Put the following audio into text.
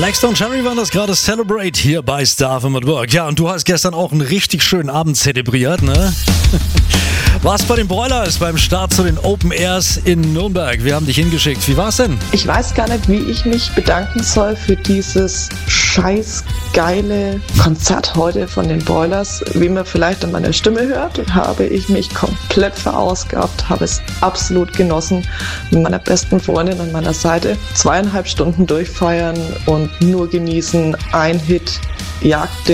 Blackstone Cherry waren das gerade, Celebrate hier bei Star FM at Work. Ja, und du hast gestern auch einen richtig schönen Abend zelebriert, ne? Warst bei den Broilers beim Start zu den Open Airs in Nürnberg. Wir haben dich hingeschickt. Wie war's denn? Ich weiß gar nicht, wie ich mich bedanken soll für dieses scheiß geile Konzert heute von den Broilers. Wie man vielleicht an meiner Stimme hört, habe ich mich komplett verausgabt, habe es absolut genossen, mit meiner besten Freundin an meiner Seite 2,5 Stunden durchfeiern und nur genießen. Ein Hit jagt